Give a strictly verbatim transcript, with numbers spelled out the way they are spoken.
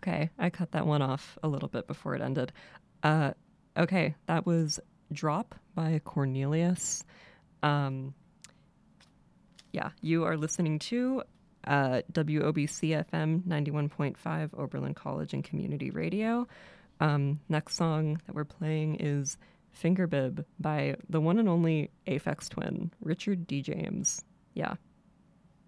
Okay, I cut that one off a little bit before it ended. Uh, okay, that was Drop by Cornelius. Um, yeah, you are listening to uh, W O B C F M ninety-one point five Oberlin College and Community Radio. Um, next song that we're playing is Fingerbib by the one and only Aphex Twin, Richard D. James. Yeah.